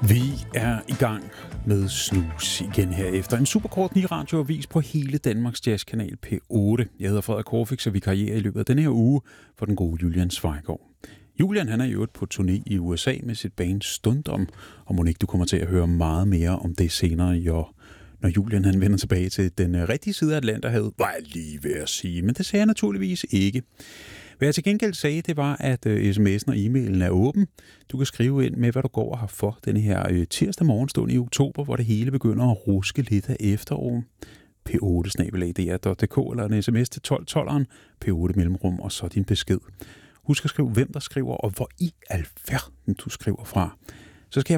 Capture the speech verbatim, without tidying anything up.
Vi er i gang med Snus igen her efter en superkort ny radioavis på hele Danmarks jazzkanal P otte. Jeg hedder Frederik Korfix, og vi karrierer i løbet af denne her uge for den gode Julian Zweigård. Julian han er i øvrigt på turné i U S A med sit band Stundom, og må ikke du kommer til at høre meget mere om det senere, jo, når Julian han vender tilbage til den rigtige side af Atlanterhavet, var jeg lige ved at sige, men det sagde jeg naturligvis ikke. Hvad jeg til gengæld sagde, det var, at uh, sms'en og e-mailen er åben. Du kan skrive ind med, hvad du går og har for denne her uh, tirsdag morgenstund i oktober, hvor det hele begynder at ruske lidt af efterår. P otte snabel-a d r punktum d k eller en sms til tolv tolveren, P otte mellemrum, og så din besked. Husk at skrive, hvem der skriver, og hvor i alverden du skriver fra. Så skal jeg